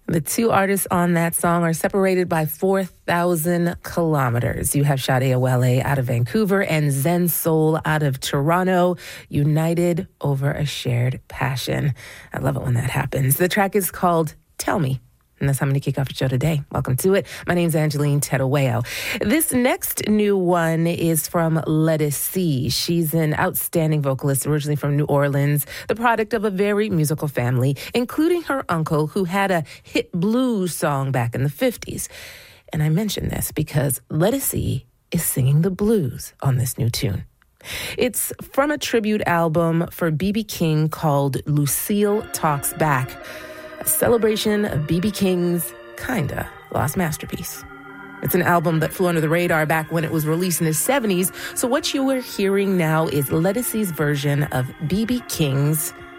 The two artists on that song are separated by 4,000 kilometers. You have Sade Awele out of Vancouver and Zen Soul out of Toronto, united over a shared passion. I love it when that happens. The track is called Tell Me. And that's how I'm going to kick off the show today. Welcome to it. My name's Angeline Tedaweo. This next new one is from Ledisi. She's an outstanding vocalist, originally from New Orleans, the product of a very musical family, including her uncle, who had a hit blues song back in the 50s. And I mention this because Ledisi is singing the blues on this new tune. It's from a tribute album for B.B. King called Lucille Talks Back, a celebration of B.B. King's kinda lost masterpiece. It's an album that flew under the radar back when it was released in the 70s. So what you are hearing now is Ledisi's version of B.B. King's